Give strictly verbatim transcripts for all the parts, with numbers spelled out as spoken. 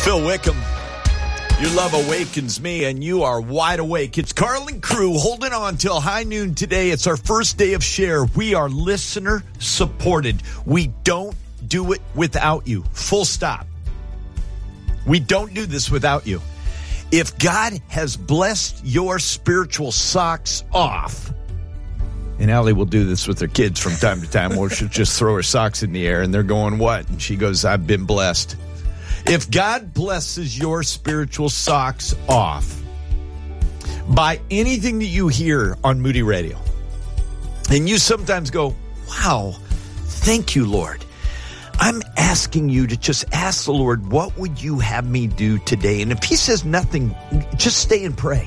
Phil Wickham. Your love awakens me, and you are wide awake. It's Carl and crew holding on till high noon today. It's our first day of Share. We are listener supported. We don't do it without you. Full stop. We don't do this without you. If God has blessed your spiritual socks off, and Allie will do this with her kids from time to time, where she'll just throw her socks in the air, and they're going, what? And she goes, I've been blessed. If God blesses your spiritual socks off by anything that you hear on Moody Radio, and you sometimes go, wow, thank you, Lord. I'm asking you to just ask the Lord, what would you have me do today? And if he says nothing, just stay and pray.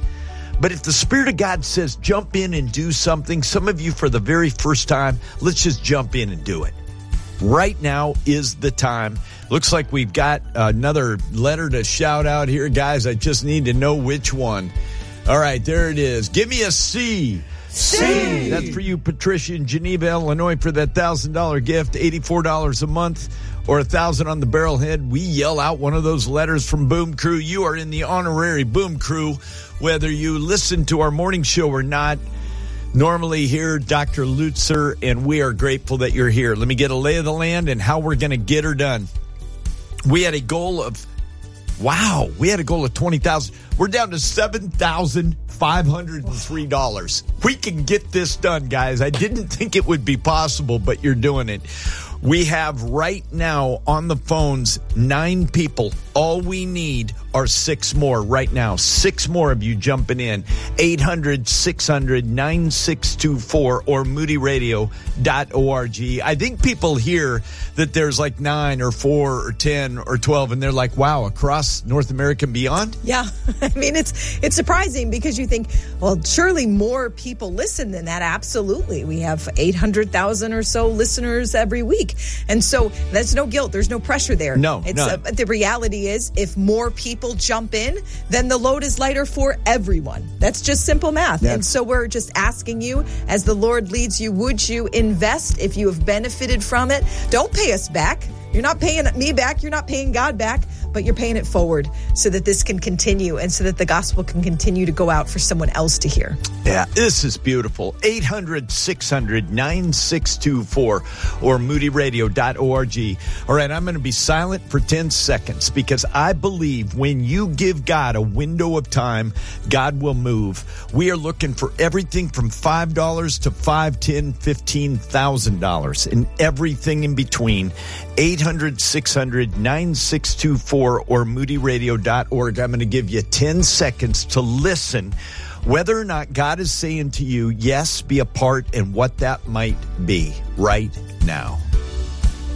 But if the Spirit of God says jump in and do something, some of you for the very first time, let's just jump in and do it. Right now is the time. Looks like we've got another letter to shout out here, guys. I just need to know which one. All right, there it is. Give me a C. C. That's for you, Patricia in Geneva, Illinois, for that one thousand dollars gift, eighty-four dollars a month, or one thousand dollars on the barrelhead. We yell out one of those letters from Boom Crew. You are in the honorary Boom Crew, whether you listen to our morning show or not. Normally here, Doctor Lutzer, and we are grateful that you're here. Let me get a lay of the land and how we're going to get her done. We had a goal of, wow, we had a goal of twenty thousand dollars. We're down to seven thousand five hundred three dollars. We can get this done, guys. I didn't think it would be possible, but you're doing it. We have right now on the phones nine people. All we need are six more right now. Six more of you jumping in. eight hundred, six hundred, nine six two four or moody radio dot org. I think people hear that there's like nine or four or ten or twelve, and they're like, wow, across North America and beyond? Yeah. I mean, it's it's surprising because you think, well, surely more people listen than that. Absolutely. We have eight hundred thousand or so listeners every week. And so there's no guilt. There's no pressure there. No, it's no. Uh, the reality is if more people jump in, then the load is lighter for everyone. That's just simple math. Yeah. And so we're just asking you, as the Lord leads you, would you invest if you have benefited from it? Don't pay us back. You're not paying me back. You're not paying God back, but you're paying it forward so that this can continue and so that the gospel can continue to go out for someone else to hear. Yeah, this is beautiful. eight hundred, six hundred, nine six two four or moody radio dot org. All right, I'm going to be silent for ten seconds because I believe when you give God a window of time, God will move. We are looking for everything from five dollars to five, ten, fifteen thousand dollars and everything in between. eight hundred, six hundred, nine six two four or moody radio dot org. I'm going to give you ten seconds to listen whether or not God is saying to you, yes, be a part, and what that might be right now.